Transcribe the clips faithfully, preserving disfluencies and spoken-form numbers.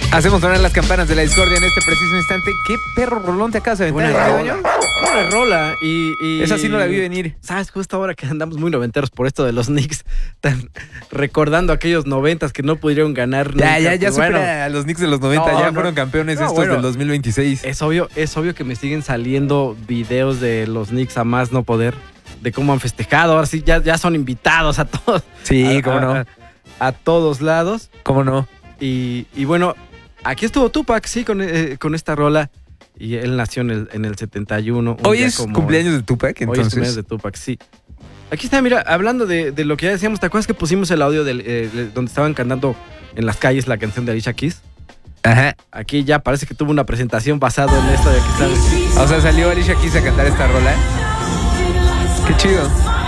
Hacemos sonar las campanas de la discordia en este preciso instante. ¿Qué perro rolón te acabas de aventar, Buena dueño? rola. Buena rola. Y, y... Esa sí no la vi venir. ¿Sabes? Justo ahora que andamos muy noventeros por esto de los Knicks, tan recordando aquellos noventas que no pudieron ganar. Ya, nunca, ya, ya pues, supera bueno, a los Knicks de los noventa. No, ya no. fueron campeones No, estos bueno. del dos mil veintiséis. Es obvio, es obvio que me siguen saliendo videos de los Knicks a más no poder, de cómo han festejado. Ahora sí, ya, ya son invitados a todos. Sí, a, cómo a- no. A, a todos lados. ¿Cómo no? Y, y bueno, aquí estuvo Tupac, sí, con, eh, con esta rola. Y él nació en el, en el setenta y uno. un Hoy día es como cumpleaños de Tupac, Hoy es entonces. cumpleaños de Tupac, sí. Aquí está, mira, hablando de, de lo que ya decíamos, ¿te acuerdas que pusimos el audio del, eh, de- donde estaban cantando en las calles la canción de Alicia Keys? Ajá. Aquí ya parece que tuvo una presentación basada en esto de aquí está. O sea, salió Alicia Keys a cantar esta rola. Qué chido.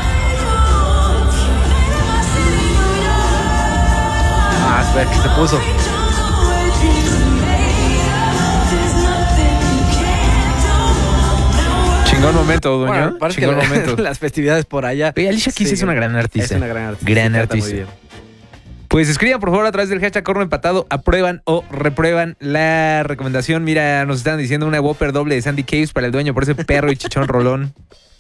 Ah, espera, que se puso. Chingón momento, dueño. Bueno, parece que Chingón la- momento. las festividades por allá. Oye, Alicia Keys Sí, es una gran artista. Es una gran artista. Gran sí, canta muy artista. bien. Pues escriban por favor a través del hashtag corno empatado, aprueban o reprueban la recomendación. Mira, nos están diciendo una Whopper doble de Sandy Caves para el dueño por ese perro y chichón rolón.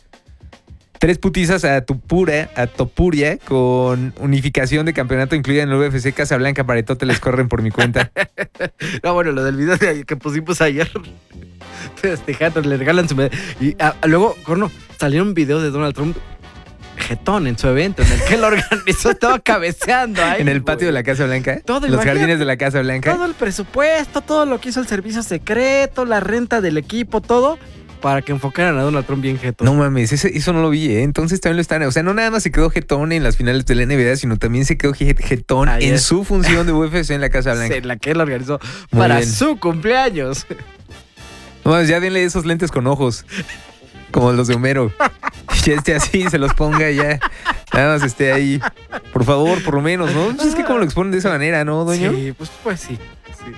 Tres putizas a Tupura, a Topuria, con unificación de campeonato incluida en el U F C Casablanca. Paretote les corren por mi cuenta. No, bueno, lo del video de ayer- que pusimos ayer. Festejando, le regalan su medalla. Y ah, luego, Corno, salió un video de Donald Trump jetón en su evento, en el que él organizó, estaba cabeceando ahí. En el patio de güey. la Casa Blanca. Todo, los imagínate. jardines de la Casa Blanca. Todo el presupuesto, todo lo que hizo el servicio secreto, la renta del equipo, todo, para que enfocaran a Donald Trump bien jetón. No mames, ese- eso no lo vi, ¿eh? Entonces también lo están. O sea, no nada más se quedó jetón en las finales de la N B A, sino también se quedó je- jetón Ahí en es. su función de U F C en la Casa Blanca. Sí, la que él organizó Muy para bien. su cumpleaños. No mames, ya denle esos lentes con ojos. Como los de Homero. Ya esté así, se los ponga y ya. Nada más esté ahí. Por favor, por lo menos, ¿no? Pues es que como lo exponen de esa manera, ¿no, dueño? Sí, pues, pues sí, sí.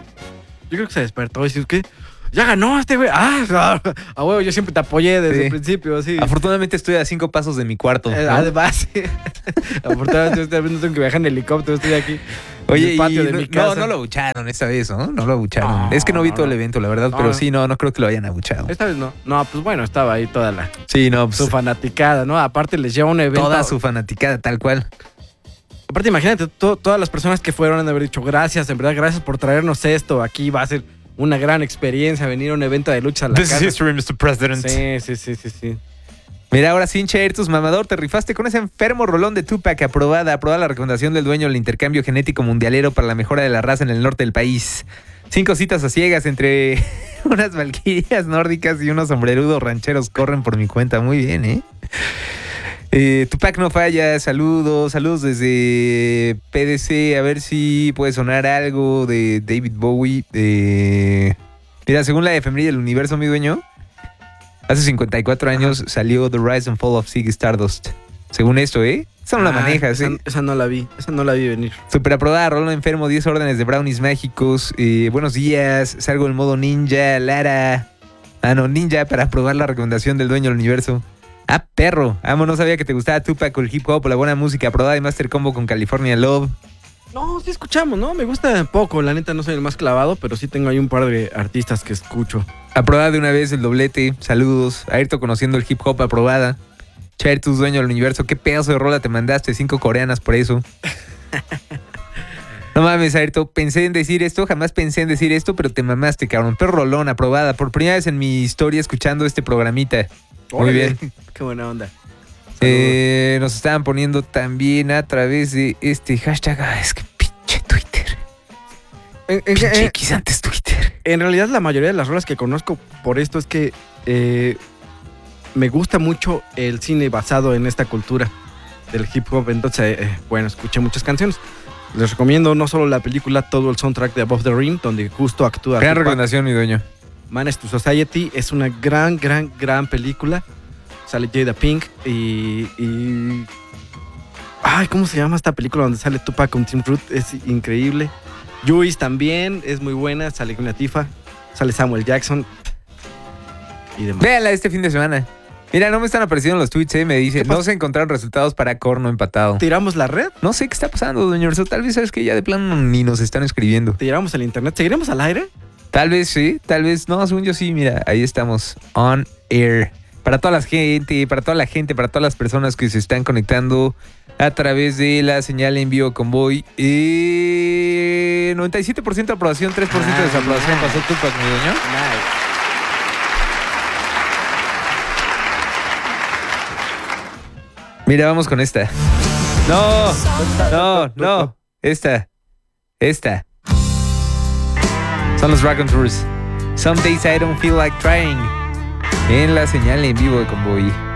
Yo creo que se despertó y dice, ¿qué? Ya ganó este güey. Ah, a huevo, yo siempre te apoyé desde Sí. el principio, sí. Afortunadamente estoy a cinco pasos de mi cuarto. Eh, ¿no? Además, sí. Afortunadamente, estoy viendo tengo que viajar en helicóptero, estoy aquí. Oye, en el patio y de no, mi casa. no, no lo abucharon esta vez, ¿no? No lo abucharon. No, es que no vi no, todo el no. evento, la verdad, No, pero no. sí, no, no creo que lo hayan abuchado. Esta vez no. No, pues bueno, estaba ahí toda la Sí, no, pues, su fanaticada, ¿no? Aparte les lleva un evento. toda su fanaticada, tal cual. Aparte, imagínate, to- todas las personas que fueron han de haber dicho gracias, en verdad, gracias por traernos esto. Aquí va a ser una gran experiencia venir a un evento de lucha a la casa. history, mister President. Sí, sí, sí, sí, sí. Mira, ahora sí, Chertus, mamador, te rifaste con ese enfermo rolón de Tupac. Aprobada, aprobada la recomendación del dueño del intercambio genético mundialero para la mejora de la raza en el norte del país. Cinco citas a ciegas entre unas valquirias nórdicas y unos sombrerudos rancheros corren por mi cuenta. Muy bien, ¿eh? Eh, Tupac no falla, saludos, saludos desde P D C, a ver si puede sonar algo de David Bowie. Eh, mira, según la efeméride del universo, mi dueño, hace cincuenta y cuatro años salió The Rise and Fall of Ziggy Stardust. Según esto, ¿eh? Esa no la Ah, manejas, esa, ¿eh? esa no la vi, esa no la vi venir. Super aprobada, Rolón enfermo, diez órdenes de brownies mágicos. Eh, buenos días, salgo en modo ninja, Lara. Ah, no, ninja para probar la recomendación del dueño del universo. Ah, perro. Amo, no sabía que te gustaba Tupac o el hip hop o la buena música. Aprobada de Master Combo con California Love. No, sí escuchamos, ¿no? Me gusta poco, la neta no soy el más clavado, pero sí tengo ahí un par de artistas que escucho. Aprobada de una vez el doblete. Saludos. Ayrton conociendo el hip hop, aprobada. Chertus, dueño del universo. ¿Qué pedazo de rola te mandaste? Cinco coreanas por eso. No mames, Ayrton. Pensé en decir esto, jamás pensé en decir esto, pero te mamaste, cabrón. Perro rolón, aprobada. Por primera vez en mi historia escuchando este programita. Muy Órale, bien. Qué buena onda. Eh, nos estaban poniendo también a través de este hashtag. Ah, es que pinche Twitter. En, en- Pinche en- X antes Twitter. en realidad la mayoría de las rolas que conozco por esto es que eh, me gusta mucho el cine basado en esta cultura del hip hop. Entonces, eh, bueno, escuché muchas canciones. Les recomiendo no solo la película, todo el soundtrack de Above the Rim, donde justo actúa Gran Tupac. recomendación, mi dueño. Man is to Society es una gran, gran, gran película. Sale Jada Pink y, y... Ay, ¿cómo se llama esta película donde sale Tupac con Tim Root? Es increíble. Juice también es muy buena. Sale Queen Latifah. Sale Samuel Jackson. Y demás. Véanla este fin de semana. Mira, no me están apareciendo los tweets, ¿eh? Me dice, ¿Qué pasa? no se encontraron resultados para Corno empatado. ¿Tiramos la red? No sé qué está pasando, doña Urso. Tal vez sabes que ya de plano ni nos están escribiendo. ¿Tiramos el internet? ¿Seguiremos al aire? Tal vez sí, tal vez no, según yo sí, mira, ahí estamos, on air. Para toda la gente, para toda la gente, para todas las personas que se están conectando a través de la señal en vivo Convoy. Eh, noventa y siete por ciento aprobación, tres por ciento Ah, desaprobación. nice. Pasó Tupac, mi dueño. Nice. Mira, vamos con esta. No, no, no. Esta, esta. Son los Raconteurs. Some days I don't feel like trying. En la señal en vivo de Convoy.